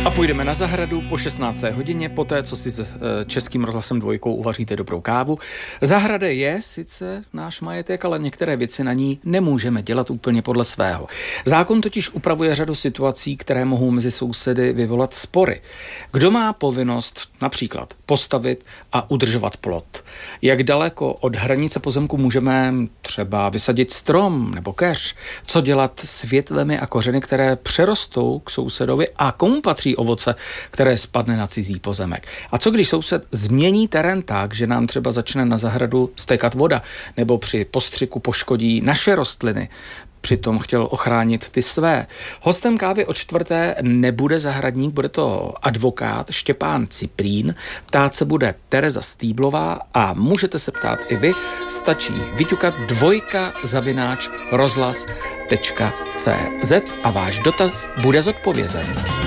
A půjdeme na zahradu po 16. hodině, poté, co si s Českým rozhlasem 2 uvaříte dobrou kávu. Zahrada je sice náš majetek, ale některé věci na ní nemůžeme dělat úplně podle svého. Zákon totiž upravuje řadu situací, které mohou mezi sousedy vyvolat spory. Kdo má povinnost například postavit a udržovat plot? Jak daleko od hranice pozemku můžeme třeba vysadit strom nebo keř? Co dělat s větvemi a kořeny, které přerostou k sousedovi, a komu patří ovoce, které spadne na cizí pozemek? A co když soused změní terén tak, že nám třeba začne na zahradu stékat voda, nebo při postřiku poškodí naše rostliny? Přitom chtěl ochránit ty své. Hostem kávy o 4. nebude zahradník, bude to advokát Štěpán Ciprín. Ptát se bude Tereza Stýblová a můžete se ptát i vy. Stačí vyťukat 2@rozhlas.cz a váš dotaz bude zodpovězen.